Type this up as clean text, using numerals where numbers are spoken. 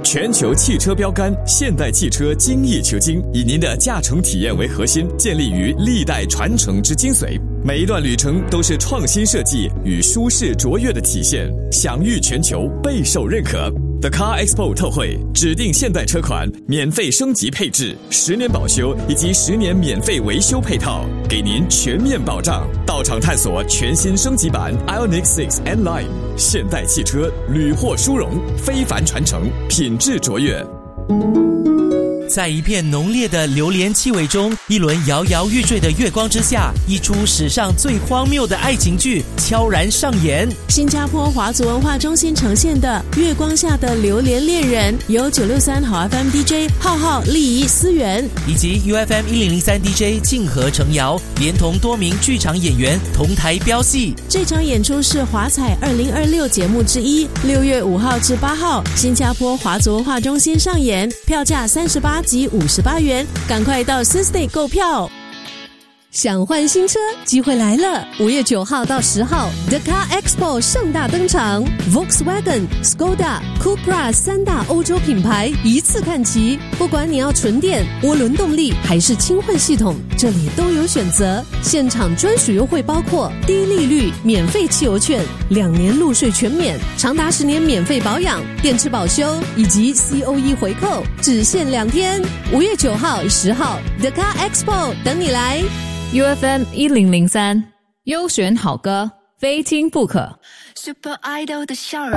全球汽车标杆现代汽车精益求精，以您的驾乘体验为核心，建立于历代传承之精髓。每一段旅程都是创新设计与舒适卓越的体现，享誉全球，备受认可。The Car Expo 特惠，指定现代车款免费升级配置，10年保修以及10年免费维修配套，给您全面保障。到场探索全新升级版 Ioniq 6 N-Line， 现代汽车屡获殊荣，非凡传承，品质卓越。 在一片浓烈的榴莲气味中，一轮摇摇欲坠的月光之下，一出史上最荒谬的爱情剧悄然上演。 新加坡华族文化中心呈现的《月光下的榴莲恋人》，由963好 FM DJ 浩浩、丽仪、思源以及 UFM 1003 DJ 静和程瑶，连同多名剧场演员同台飙戏。 这场演出是华彩2026节目之一，6月5号至8号，新加坡华族文化中心上演，票价38及58元，赶快到 Systay 购票。 想换新车，机会来了！5月9号到10号 ，The Car Expo 盛大登场 ，Volkswagen、Skoda、Cupra 3大欧洲品牌一次看齐。不管你要纯电、涡轮动力还是轻混系统，这里都有选择。现场专属优惠包括低利率、免费汽油券、2年路税全免、长达10年免费保养、电池保修以及 COE 回扣，只限2天。5月9号、10号 ，The Car Expo 等你来。 UFM 1003，优选好歌，非听不可。 Super Idol 的笑容。